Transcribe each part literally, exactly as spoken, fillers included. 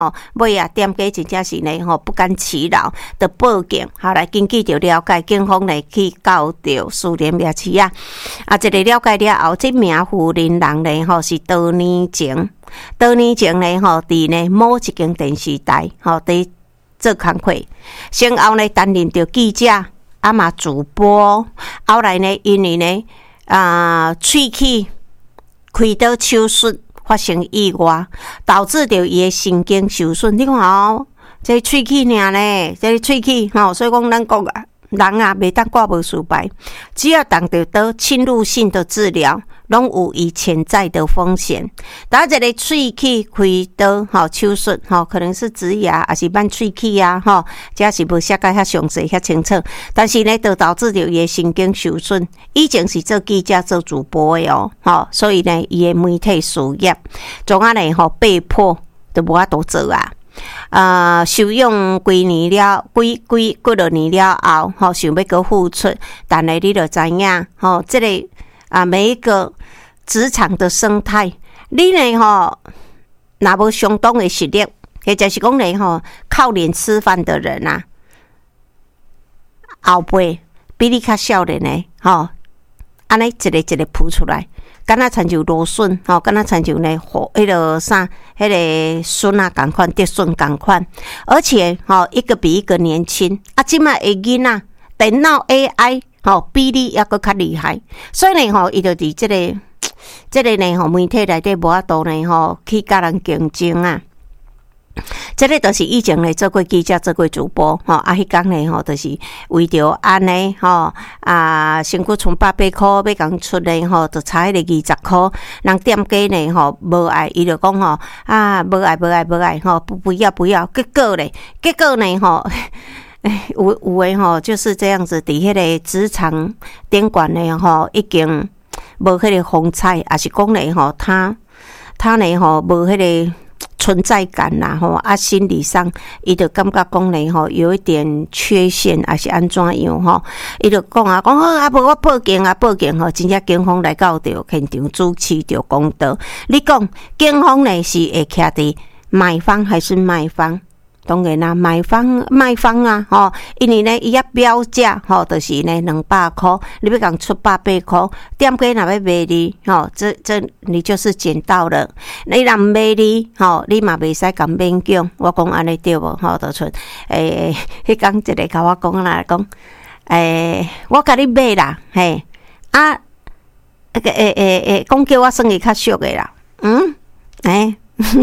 哦，尾啊，店家真正是呢吼不甘其扰的报警，后来根据着了解，警方呢去到着士林夜市啊，啊，这个了解了后，这名妇人人呢吼是多年前，多年前呢吼伫呢某一间电视台吼伫做工课，先后呢担任着记者，啊嘛主播，后来呢因为呢啊喙齿开刀手术。发生意外，导致着伊的神经受损。你看哦，这喙齿尔呢，这喙齿吼，所以讲咱讲啊，人啊袂当挂无事牌，只要当着得侵入性的治疗，拢有伊潜在的风险。打一个喙齿开刀吼手术吼，可能是植牙，还是办喙齿啊吼，这是无写解较详细、较清楚。但是呢，就导致着伊的神经受损。以前是做记者、做主播的哦，吼，所以呢，伊的媒体事业，从啊呢吼被迫就无法度做啊。呃，受用几年了，几几几落年了后，吼，想要搁付出，但是你就知影，吼，这个啊，每一个职场的生态，你呢吼，若无相当的实力，或者是讲呢吼，靠脸吃饭的人啊，后辈比你较少年的，吼，安尼一个一个扑出来。敢若亲像芦笋，吼，敢若亲像呢，迄个啥，迄个笋啊，共款，竹笋共款，而且吼，一个比一个年轻。啊，即卖的囡仔，电脑 A I 吼，比你还阁较厉害，所以呢，吼，伊就伫即个，即个呢，吼，媒体内底无法度呢，吼，去甲人竞争啊。这个就是以前呢做过记者、做过主播，吼啊，迄天呢吼，就是为着安尼吼啊，身躯剩百八块，要讲出呢吼，就差迄个二十块。人店家呢吼无爱，伊就讲吼啊，无爱无爱无爱吼，不不要不要。结果咧，结果呢吼，有有诶吼就是这样子，伫迄个职场顶管呢吼，已经无迄个风采，也是讲呢吼，他他呢吼无迄个。存在感啦，吼啊，心理上，伊就感觉讲呢，吼，有一点缺陷，还是安怎样吼？伊就讲啊，讲好啊，无我报警啊，报警吼，真正警方来到着现场主持着公道。你讲警方呢是会徛伫买方还是卖方？当然啦，买方卖方啊，吼，因为呢，伊啊标价吼，就是呢两百块，你要讲出百八块，店家若要卖你，吼，这这你就是捡到了。你若毋卖你，吼，你嘛袂使讲勉强。我讲安尼对无？吼，就像诶，迄讲一个甲我讲啦，讲诶，我甲你买啦，嘿，啊，个诶诶诶，讲叫我算伊较俗诶啦，嗯，诶。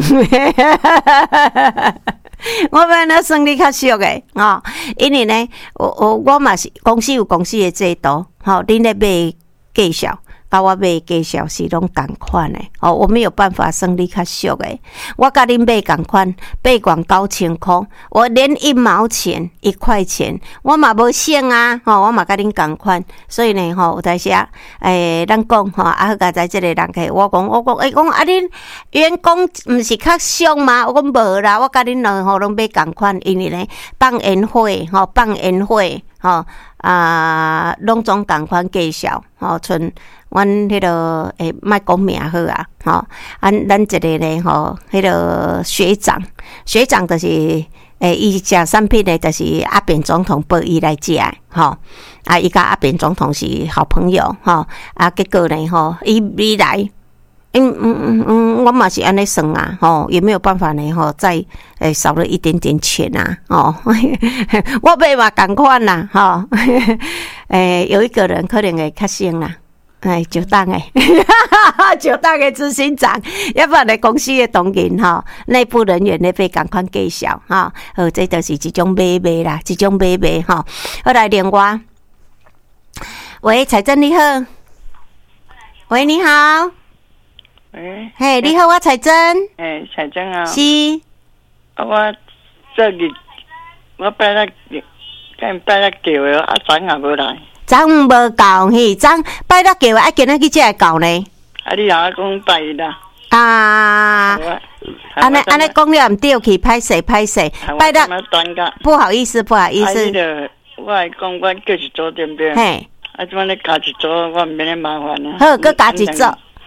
我要那算你较俗诶，吼，因为呢，我我我嘛是公司有公司的制度，吼，恁咧买介绍，甲我买介绍是拢共款诶，哦，我没有办法算你较俗诶，我甲恁买共款，八万九千块，我连一毛钱、一块钱，我嘛无省啊，吼，我嘛甲恁共款，所以呢，吼，有在写，诶，咱讲吼，啊，甲在即个人客，我讲，我讲，诶，讲啊，恁员工毋是较俗吗？我讲无啦，我甲恁两吼拢买共款，因为呢，放烟火，吼，放烟火，吼，啊，拢总共款介绍，吼，剩。阮迄个诶，莫讲名好啊，吼，咱咱一个呢，吼，迄个学长，学长就是诶，伊食产品呢，就是阿扁总统报伊来食，吼，啊，伊甲阿扁总统是好朋友，吼，啊，结果呢，吼，伊伊来，嗯嗯嗯嗯，我嘛是安尼算啊，吼，也没有办法呢，吼，再诶少了一点点钱啊，哦，我买嘛共款啦，吼，诶，有一个人可能会较省啦。哎，就当诶，就当诶执行长，要不然咧公司诶同仁吼，内部人员咧被共款介绍哈，好，这就是一种买卖啦，一种买卖哈。后来另外，喂，彩珍你好，喂，你好， 喂， 嘿，你好，我彩珍， 诶，彩珍啊， 是， 啊，我这里我拜了，今拜了叫诶，啊，昨也无来。 昨无到嘿，昨拜六叫爱今仔日才会到呢。 啊，你若讲拜啦？ 啊，安尼安尼讲了唔对去，歹势歹势，拜六不好意思不好意思。 啊，我来讲，我叫一组对不对？嘿，啊，怎么你加一组，我唔免你麻烦啊。 好，搁加一组，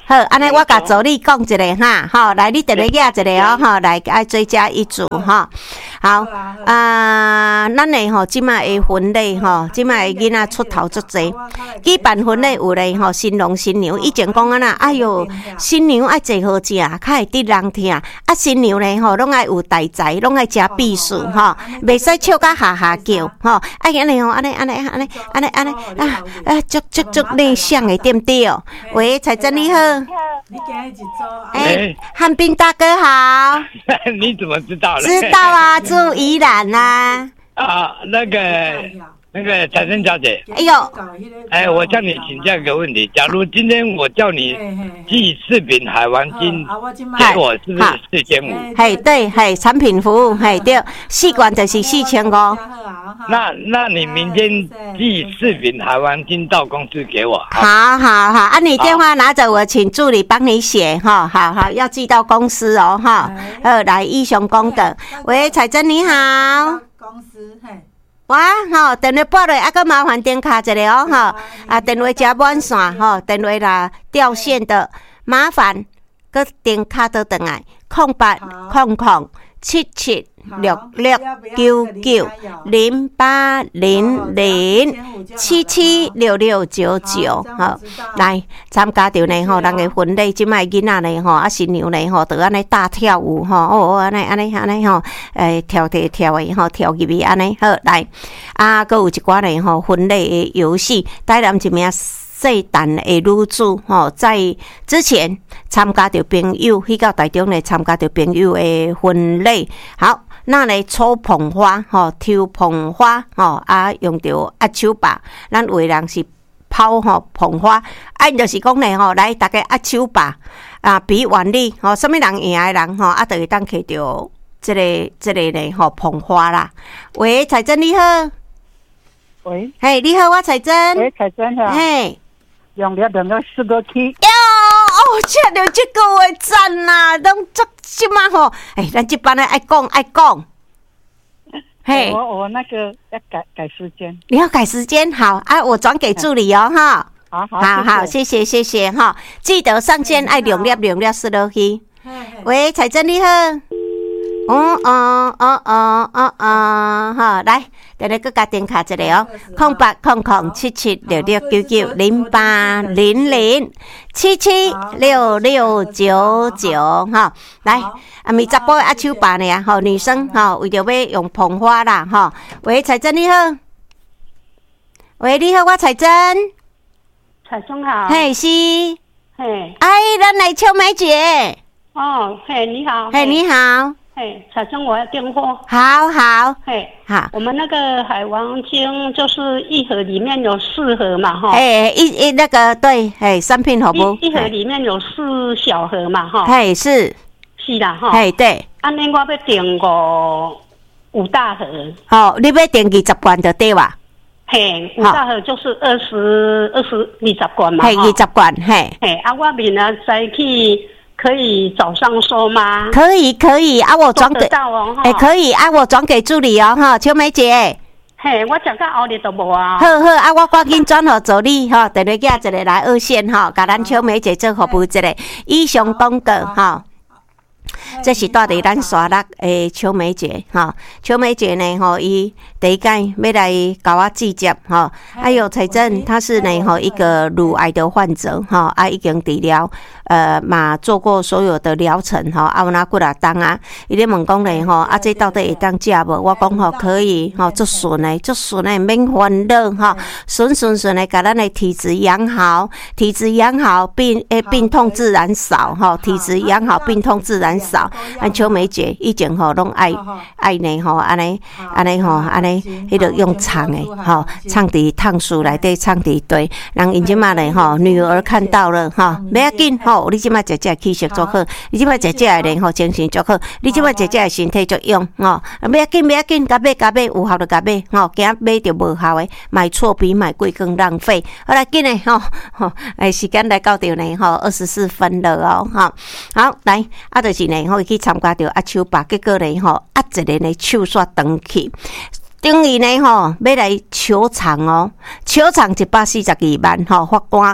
好，安尼我甲助理讲一下哈，吼，来你直个压一个哦，吼，来爱追加一组哈。好，啊，咱诶吼，即卖诶婚礼吼，即卖诶囡仔出头足济，举办婚礼有咧吼，新郎新娘以前讲啊呐，哎哟，新娘爱坐好食，较会得人听，啊新娘咧吼，拢爱有大财，拢爱食避暑吼，袂使笑甲哈哈叫吼，啊安尼吼，安尼安尼安尼安尼安尼啊啊，足足足内向诶，对不对？喂，彩珍你好。 你今日一周哎，汉斌大哥好。 你怎么知道呢？ 知道啊，住宜兰呐。 啊，那个那个彩珍小姐， 哎呦， 哎，我向你请教一个问题：假如今天我叫你寄四饼海王金给我，是不是四千五？ 嘿，对，嘿，产品服务，嘿，对，四罐就是四千五。 那那你明天寄四饼海王金到公司给我。 好好好，啊，你电话拿着，我请助理帮你写哈。好好，要寄到公司哦哈。呃，来义雄公德，喂，彩珍你好。 公司嘿。 哇，吼，电话拨落，啊，搁麻烦点卡一下哦，吼，啊，电话加满线，吼，电话啦掉线的，麻烦搁点卡倒转来，空八空空七七六六九九零八零零七七六六九九，好，来参加着呢吼，人个婚礼即摆囡仔呢吼，啊新娘呢吼，着安尼大跳舞吼，哦安尼安尼安尼吼，诶跳跳跳诶吼，跳入去安尼好来，啊，搁有一寡呢吼婚礼诶游戏，带咱一名细蛋的女子吼，在之前参加着朋友去到台中呢，参加着朋友的婚礼，好。那咧抽捧花吼，抽捧花吼，啊用着压手把，咱有的人是抛吼捧花，啊因就是讲咧吼，来大家压手把啊比原理吼，什么人赢的人吼，啊就会当摕着这个这个咧吼捧花啦。喂，彩珍你好。 喂， 嘿，你好，我彩珍。 喂，彩珍啊。 嘿， 用了两个四个 K。 哟，哦，听到这个话赞啦，拢足即马吼，哎，咱这班的爱讲爱讲。嘿， 我我那个要改改时间。 你要改时间，好啊，我转给助理哦，哈。 好好好好，谢谢谢谢哈，记得上线爱两粒两粒四落去。喂，彩珍你好。哦哦哦哦哦哦，好，来，等下搁加电卡一下哦，空八空空七七六六九九零八零零七七六六九九哈，来，啊，咪十波阿手把呢，吼，女生吼，为着要用捧花啦，吼，喂，彩珍你好，喂，你好，我彩珍， 彩珍好， 嘿是， 嘿， 哎，咱来秋梅姐， 哦，嘿，你好， 嘿，你好。 嘿，彩珍，我要订货。 好好， 嘿， 好， 我们那个海王金就是一盒里面有四盒嘛，哈。 哎，一一那个对，哎，三片好不？ 一一盒里面有四小盒嘛，哈。 嘿，是， 是啦，哈。 嘿，对。 安尼我要订个五大盒。 好，你要订二十罐就对吧？ 嘿，五大盒就是二十二十二十罐嘛， 嘿，二十罐，嘿。 嘿，啊，我明仔再去。可以早上收吗？ 可以可以啊，我转给到哦， 哎、欸，可以啊，我转给助理哦，哈，秋梅姐。 嘿，我讲到后日都无啊。 好好啊，我赶紧转互助理哈，等下寄一个来二线哈，甲咱秋梅姐做服务一个以上广告哈。这是住伫咱沙鹿诶秋梅姐哈，秋梅姐呢吼，伊第一届要来甲我记接哈。还有彩珍，她是呢吼一个乳癌的患者哈，啊已经治疗呃嘛做过所有的疗程哈，啊有哪几啊当啊，伊咧问讲咧吼，啊这到底会当食无？我讲吼可以吼，足顺诶，足顺诶，免烦恼哈，顺顺顺诶，甲咱诶体质养好，体质养好，病诶病痛自然少哈，体质养好，病痛自然少。咱秋梅姐以前吼拢爱爱呢吼，安尼安尼吼，安尼迄个用唱诶吼，唱伫烫树内底唱伫堆，人因即马咧吼，女儿看到了吼，不要紧吼，你即马姐姐气色足好，你即马姐姐诶人吼精神足好，你即马姐姐诶身体足勇吼，不要紧不要紧，甲买甲买有效就甲买吼，惊买着无效诶，买错比买贵更浪费。好来紧诶吼吼，诶时间来到着呢吼，二十四分了哦吼，好来啊，就是呢。吼去参加着压手把，结果呢吼压一个呢手煞长去，等于呢吼要来求偿哦，求偿一百四十二万吼，法官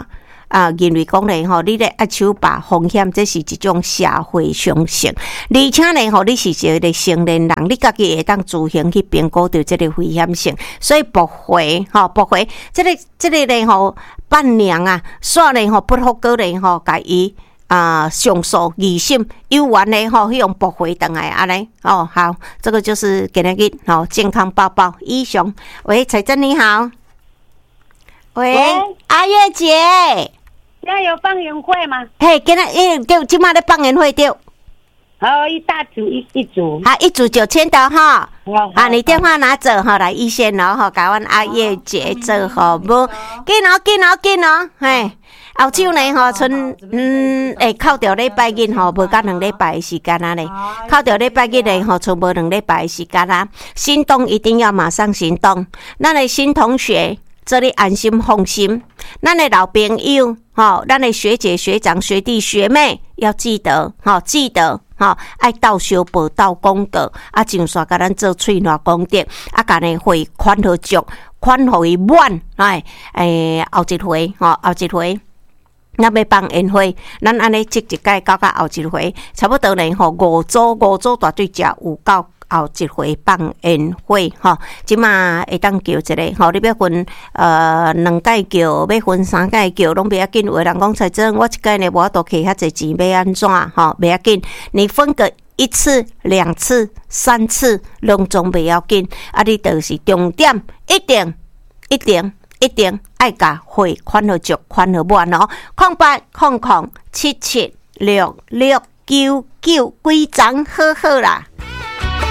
啊，认为讲咧吼，你咧爱手把风险，这是一种社会常识。而且咧吼，你是一个成年人，你家己会当自行去评估到这个危险性，所以驳回吼，驳回，这个这个咧吼，伴娘啊，煞咧吼不好过咧吼，甲伊啊上诉二审，有完咧吼，去用驳回等来安尼哦。好，这个就是今日吼健康报报。以上，喂，彩珍你好。喂，喂阿月姐， 现在有放烟会吗？ 嘿，今日诶，对，今麦咧放烟会对。 好，一大组一一组， 好，一组九千的哈。好，你电话拿走哈，来一线咯哈，甲阮阿月姐做好无？紧哦，紧哦，紧哦，嘿。后手呢吼，剩嗯，会扣掉礼拜日吼，无甲两礼拜的时间啊咧。扣掉礼拜日呢吼，剩无两礼拜的时间啊。行动一定要马上行动。咱的新同学。这里安心放心，咱的老朋友，吼，咱的学姐、学长、学弟、学妹要记得，吼，记得，吼，爱到修报到功德，啊，上线甲咱做翠暖功德，啊，甲呢会款好足，款互伊满，哎，诶，后一回，吼，后一回。咱要放宴会，咱安尼即一届到到后一回，差不多呢，吼，五组五组大队才有到。后一回放宴会吼，即马会当叫一个吼，你要分呃两届叫，要分三届叫，拢不要紧。有人讲才真，我一届呢无多摕遐济钱，要安怎吼？不要紧，你分个一次、两次、三次，拢总不要紧。啊，你就是重点，一定、一定、一定爱甲汇款好足，款好满哦。空八空空七七六六九九，规张好好啦。